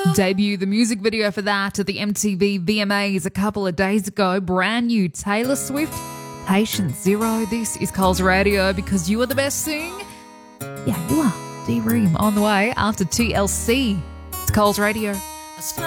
Debuted the music video for that at the MTV VMAs a couple of days ago. Brand new Taylor Swift, Patient Zero. This is Coles Radio because you are the best thing. Yeah, you are. D-Ream on the way after TLC. It's Coles Radio.